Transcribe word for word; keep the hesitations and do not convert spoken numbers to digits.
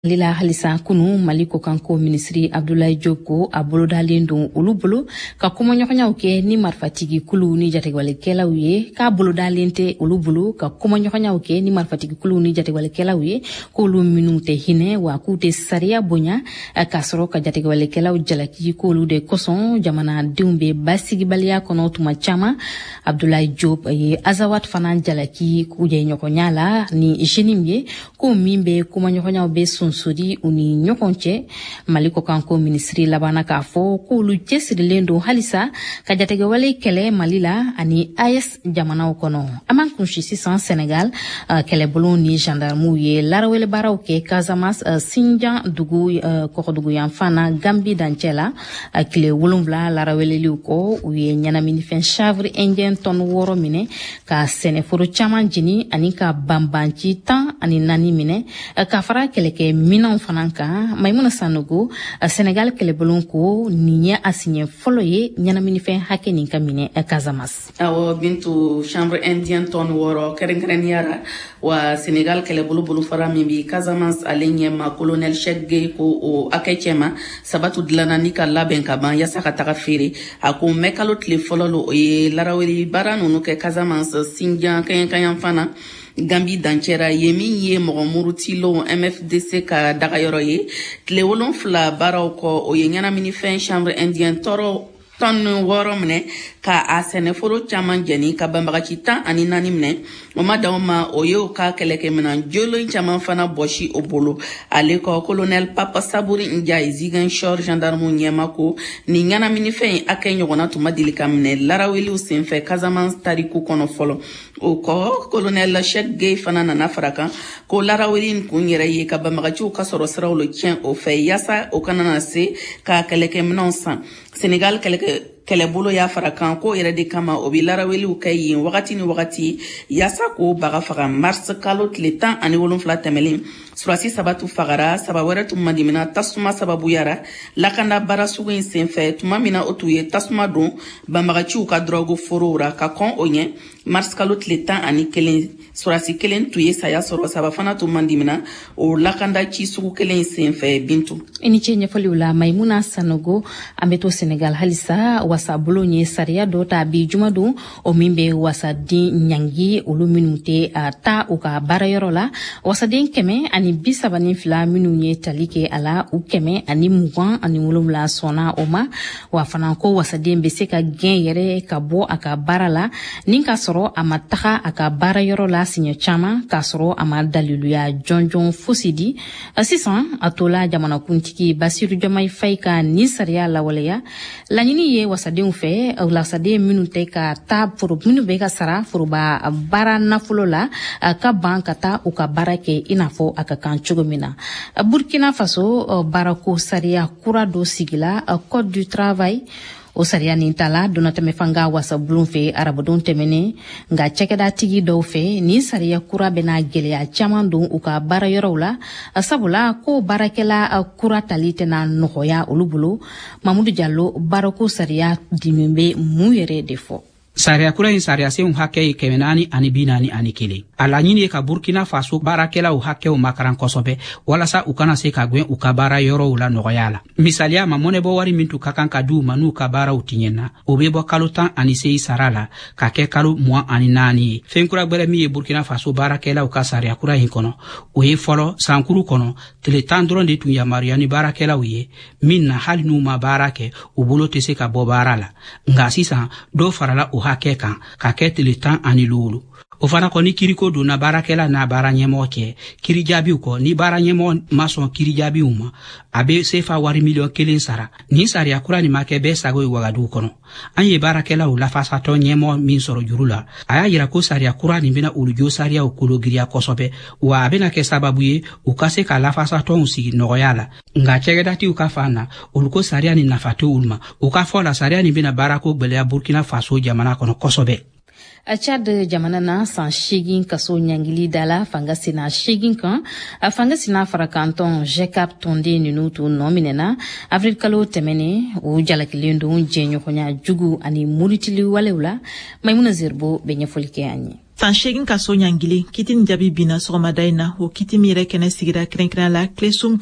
Lila halisa kunu Maliko kanko ministri Abdoulaye Diop ko abolo dalendo ulubolo ka kuma nyokanyaw ke ni marfatigi kulu ni jategwale kelawye ka bolo dalente ulubolo ka kuma nyokanyaw ke ni marfatigi kulu ni jategwale kelawye ko lu minute hine wa kute saria bonya ka soro ka jategwale kelaw jalaki ko lu de koson jamana dumbe basigi balia kono tuma chama Abdoulaye Diop ye azawat fanan jalaki kuje nyokonyala ni jenimye ko mimbe kuma nyokanyaw be suri uni nyokonche Maliko kanko ministri labana ka fo ko lu jesiri lendo halisa ka jatege wale kele malila ani A S jamana kono aman kunshi sisan Senegal uh, kele bolo ni gendarme ye larawele baraw ke Casamance uh, Sindian dugu uh, ko dugu yanfana Gambi dancela uh, kile wolumvla larawele liuko uye nyana mini fen chavre indien ton woro mine ka sene foro chaman jini ani ka bambanchi tan ani nani mine uh, ka fara kele ke minan fananka Maimuna Sanogo uh, Senegal kelebulon ko ninya asinye folo ye nyana minifen hake ninka mine uh, Casamance awo bintu chambre indien ton woro kerengren yara wa Senegal kelebulu bulu fara mimbi Casamance alenye ma colonel Cheikh ko o akechema sabatu dilana nika laben kaba yasa kataka fere ako mekalo tle folo lo e laraweli baranu no ke Casamance Sindian kayan kayan fana Gambi dancera yemi ye mogo murutilo M F D C ka daga yoro ye tile wolonfla baraw ko o ye nyana mini fen chambre indien toro ton woro mne ka asene foro chaman jeni ka bambagachi tan ani nani mne o madama o ye o ka keleke mena jolo chaman fana boshi obolo ale ko colonel Papa Saburi Ndiaye zigan shor gendarme nyema ko ni nyana mini fen akenyo gona tuma dilika mne laraweli o senfe Casamance tariku kono folo o ko colonel Cheikh Gueye fana nana faraka ko laraweli kunyere ye ka bambagachi o ka soro srawlo tien o fe yasa o kanana se ka keleke mena san Senegal keleke kele bolo ya farakan ko yere de kama obi laraweli u kay yin wakati ni wakati yasa ko baga faga mars kalo tletan ani wolon fla temelin surasi sabatu fagara sabawara tumma dimina tasuma sababu yara lakanda bara sugu in senfe tuma mina otuye tasuma don bamagachi u ka drogo forora ka kon onye mars kalo tletan ani kelen surasi kelen tuye saya soro sabafana tumma dimina o lakanda chi sugu kelen senfe bintu ini chenye foliula Maimuna Sanogo ameto Senegal halisa wasa bolonye saria dota bi jumadu o mimbe wasa di nyangi ulu minute uh, ta uka barayorola wasa den keme ani bisabani fila minunye talike ala u keme ani mugan ani mulumla sona oma wafana ko wasa den beseka gen yere ka bo aka barala ninka soro amataka aka barayorola sinyo chama ka soro ama dalilu ya jonjon fosidi asisan atola jamana kuntiki Basiru Diomaye Faye ka ni saria la waleya lanyini ye wasaden fe o la sade minute ka ta furu minu be ka sara furu ba bara nafulo la ka banka ta u ka barake inafo aka kan chugomina Burkina Faso barako saria kura do sigila code du travail o saria ni tala donatame fanga wasa blunfe arabodon temene nga chekeda tigi do fe ni saria kura bena gelea chamandon uka bara yorowla sabula ko barakela kura talite na nohoya olubulo Mamadou Diallo barako saria dimembe muyere defo Saria kura in saria se un hake kemenani ani binani ani kile. Ala nyini ka Burkina Faso barakela u hake u makaran kosobe wala sa ukana se ka gwen ukabara yoro ula nogoyala. Misalia mamone bo wari mintu kakan kadu manu kabara utinyena. Obebo kalutan ani se sarala kake kalu mwa ani nani. Fenkura gbere miye Burkina Faso barakela u ka saria kura in kono. Uye folo sankuru kono tele tandron de tunya mariani barakela uye minna hali numa barake ubulo tese ka bo barala. Nga sisa do farala u hake kan ka ketele tan ani lulu o fana ko ni kiriko do na barakela na baranyemo ke kiri jabi ko ni baranyemo mason kiri jabi uma abe sefa wari million kelen sara ni sari akura ni make be sago wagadu kono anye barakela u la fasa to nyemo min soro jurula aya yira ko sari akura ni bina ulujo sari ya ukolo giria kosobe wa abena ke sababu ye ukase ka la fasa to usi nogoyala nga chegedati ukafana uluko sari ni nafatu ulma ukafola sari ni bina barako gbele ya Burkina Faso jamana kono kosobe a Chad jamana na san shigin kaso nyangili dala fangasi na shigin kan a fangasi na farakanton jekap tonde ninutu nominena avril kalo temene u jalakilendo jenyo konya jugu ani muritili walewla Maimuna Zerbo benye folike anyi san segin ka so ɲangile kiti ni jaabi bina sɔgɔmada in na o kiti min yɛrɛ kɛnɛ sigira kɛrɛnkɛrɛn la clé sum